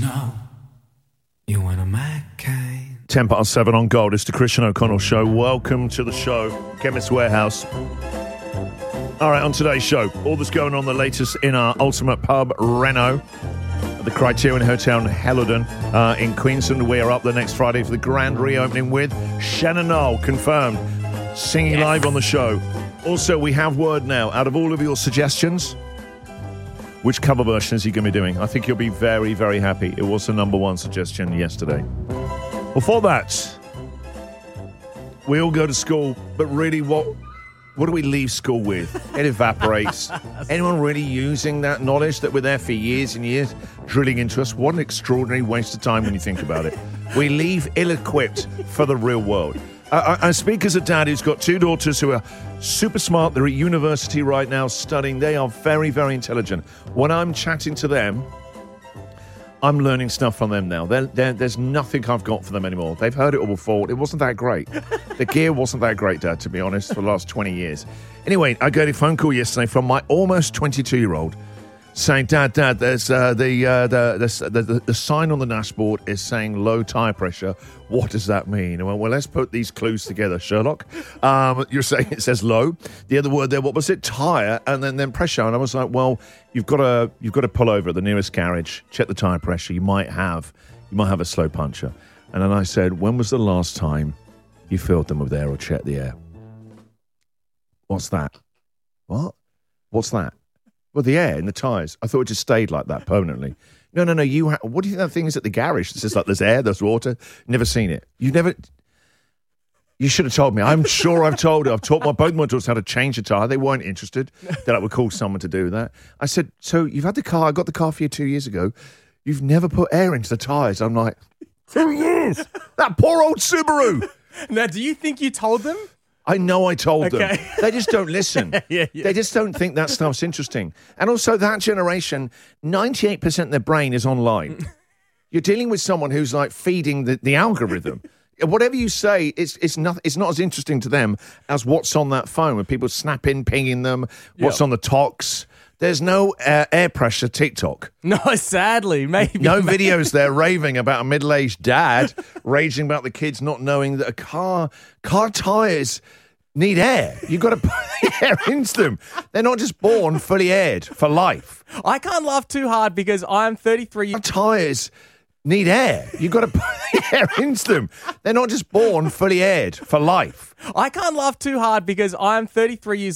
know you want a McCain. 7:10 on Gold. It's the Christian O'Connell Show. Welcome to the show, Chemist Warehouse. All right, on today's show, all that's going on, the latest in our ultimate pub, Reno, at the Criterion Hotel in Hellerden in Queensland. We are up the next Friday for the grand reopening with Shannon Knoll, confirmed, singing live on the show. Also, we have word now, out of all of your suggestions, which cover version is he going to be doing? I think you'll be very, very happy. It was the number one suggestion yesterday. Before that, we all go to school, but really what do we leave school with? It evaporates. Anyone really using that knowledge that we're there for years and years, drilling into us? What an extraordinary waste of time when you think about it. We leave ill-equipped for the real world. I speak as a dad who's got two daughters who are super smart. They're at university right now studying. They are very, very intelligent. When I'm chatting to them, I'm learning stuff from them now. There's nothing I've got for them anymore. They've heard it all before. It wasn't that great. The gear wasn't that great, Dad, to be honest, for the last 20 years. Anyway, I got a phone call yesterday from my almost 22-year-old saying, Dad, there's the sign on the dashboard is saying low tire pressure. What does that mean? I went, well, let's put these clues together, Sherlock. You're saying it says low. The other word there, what was it? Tire, and then pressure. And I was like, well, you've got to pull over at the nearest garage, check the tire pressure. You might have a slow puncher. And then I said, when was the last time you filled them with air or checked the air? What's that? What? What's that? Well, the air in the tyres. I thought it just stayed like that permanently. No. What do you think that thing is at the garage? It's just like there's air, there's water. Never seen it. You should have told me. I'm sure I've told her. I've taught both my daughters how to change a tyre. They weren't interested that I would call someone to do that. I said, so you've had the car. I got the car for you 2 years ago. You've never put air into the tyres. I'm like, 2 years? That poor old Subaru. Now, do you think you told them? I know I told them. They just don't listen. Yeah. They just don't think that stuff's interesting. And also that generation, 98% of their brain is online. You're dealing with someone who's like feeding the algorithm. Whatever you say, it's not as interesting to them as what's on that phone when people snap in, pinging them, what's on the tox. There's no air pressure TikTok. No, sadly, maybe. No videos there raving about a middle-aged dad raging about the kids not knowing that car tyres need air. You've got to put the air into them. They're not just born fully aired for life. I can't laugh too hard because I'm 33 years... Tyres need air. You've got to put the air into them. They're not just born fully aired for life. I can't laugh too hard because I'm 33 years